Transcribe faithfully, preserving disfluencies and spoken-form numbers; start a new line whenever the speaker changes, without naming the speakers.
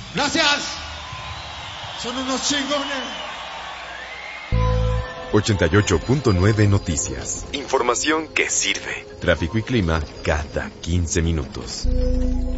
Gracias. Son unos chingones.
ochenta y ocho punto nueve Noticias. Información que sirve. Tráfico y clima cada quince minutos.